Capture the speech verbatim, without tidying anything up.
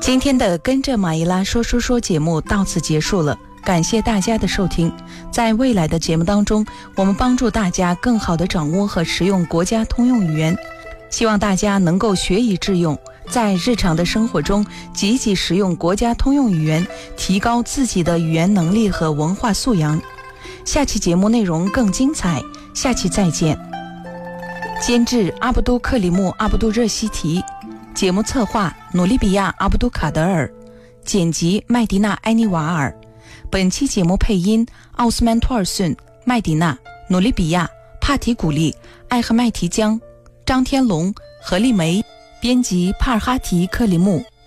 今天的跟着马伊拉说说说节目到此结束了，感谢大家的收听。在未来的节目当中，我们帮助大家更好地掌握和使用国家通用语言，希望大家能够学以致用，在日常的生活中积极使用国家通用语言，提高自己的语言能力和文化素养。下期节目内容更精彩，下期再见。监制阿卜杜克里木阿卜杜热西提，节目策划努利比亚阿卜杜卡德尔，剪辑麦迪娜埃尼瓦尔。本期节目配音奥斯曼托尔逊、麦迪娜、努利比亚、帕提古利、艾赫麦提江、张天龙、何丽梅。编辑帕尔哈提克里木。